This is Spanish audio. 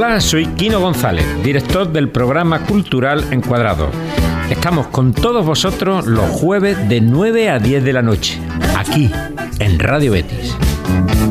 Hola, soy Quino González, director del programa cultural Encuadrados. Estamos con todos vosotros los jueves de 9 a 10 de la noche, aquí, en Radio Betis.